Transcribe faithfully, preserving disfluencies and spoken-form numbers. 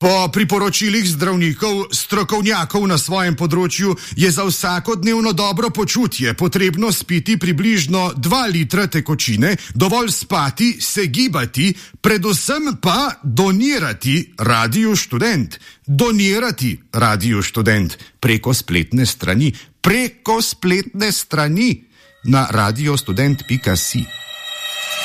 Po priporočilih zdravnikov, strokovnjakov na svojem področju je za vsakodnevno dobro počutje potrebno spiti približno dva litra tekočine, dovolj spati, se gibati, predvsem pa donirati Radiu Študent. Donirati Radiu Študent preko spletne strani, preko spletne strani na radiostudent pika si.